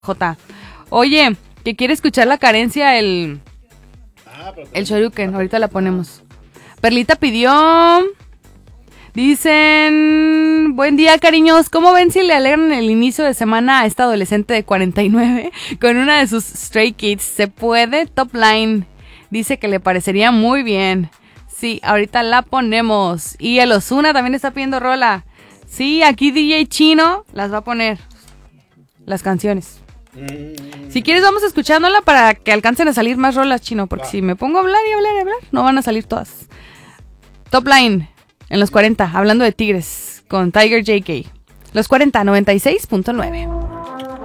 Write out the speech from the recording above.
J. Oye, que quiere escuchar la carencia, el Shoryuken. Ahorita la ponemos. Perlita pidió... Dicen, buen día cariños, ¿cómo ven si le alegran el inicio de semana a esta adolescente de 49 con una de sus Stray Kids? ¿Se puede? Top Line dice que le parecería muy bien. Sí, ahorita la ponemos. Y el Ozuna también está pidiendo rola. Sí, aquí DJ Chino las va a poner, las canciones. Si quieres vamos escuchándola para que alcancen a salir más rolas, Chino, porque si me pongo a hablar y hablar y hablar, no van a salir todas. Top Line. En los 40, hablando de tigres, con Tiger JK. Los 40, 96.9.